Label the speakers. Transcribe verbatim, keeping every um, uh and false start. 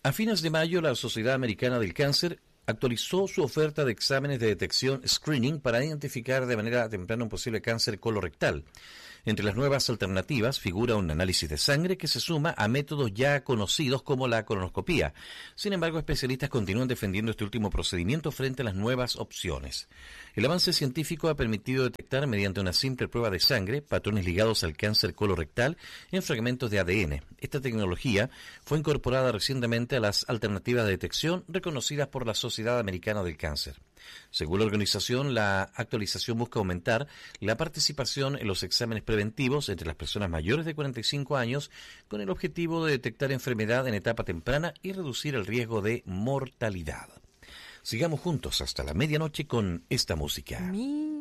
Speaker 1: A fines de mayo, la Sociedad Americana del Cáncer actualizó su oferta de exámenes de detección screening para identificar de manera temprana un posible cáncer colorectal. Entre las nuevas alternativas figura un análisis de sangre que se suma a métodos ya conocidos como la colonoscopía. Sin embargo, especialistas continúan defendiendo este último procedimiento frente a las nuevas opciones. El avance científico ha permitido detectar mediante una simple prueba de sangre patrones ligados al cáncer colorectal en fragmentos de A D N. Esta tecnología fue incorporada recientemente a las alternativas de detección reconocidas por la Sociedad Americana del Cáncer. Según la organización, la actualización busca aumentar la participación en los exámenes preventivos entre las personas mayores de cuarenta y cinco años con el objetivo de detectar enfermedad en etapa temprana y reducir el riesgo de mortalidad. Sigamos juntos hasta la medianoche con esta música.
Speaker 2: Mi